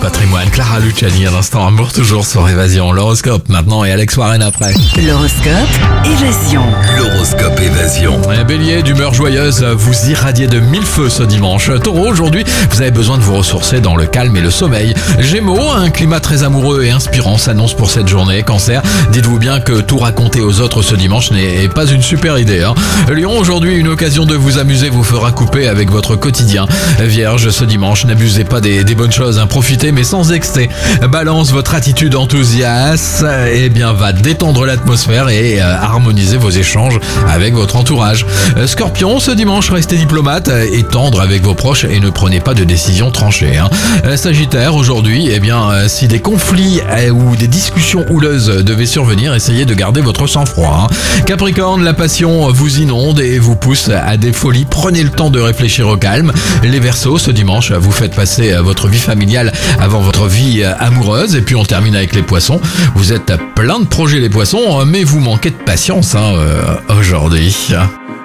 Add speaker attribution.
Speaker 1: Patrimoine, Clara Luciani, à l'instant, amour toujours sur Évasion. L'horoscope maintenant et Alex Warren après.
Speaker 2: L'horoscope Évasion.
Speaker 3: L'horoscope Évasion.
Speaker 1: Bélier, d'humeur joyeuse, vous irradiez de mille feux ce dimanche. Taureau, aujourd'hui, vous avez besoin de vous ressourcer dans le calme et le sommeil. Gémeaux, un climat très amoureux et inspirant s'annonce pour cette journée. Cancer, dites-vous bien que tout raconter aux autres ce dimanche n'est pas une super idée. Lion, aujourd'hui, une occasion de vous amuser vous fera couper avec votre quotidien. Vierge, ce dimanche, n'abusez pas des bonnes choses, profitez mais sans excès. Balance, votre attitude enthousiaste va détendre l'atmosphère et harmoniser vos échanges avec votre entourage. Scorpion, ce dimanche, restez diplomate et tendre avec vos proches et ne prenez pas de décisions tranchées. Sagittaire, aujourd'hui, si des conflits ou des discussions houleuses devaient survenir, essayez de garder votre sang-froid. Capricorne, la passion vous inonde et vous pousse à des folies. Prenez le temps de réfléchir au calme. Les Verseaux, ce dimanche, vous faites passer votre vie familiale avant votre vie amoureuse. Et puis on termine avec les Poissons. Vous êtes plein de projets les Poissons, mais vous manquez de patience aujourd'hui.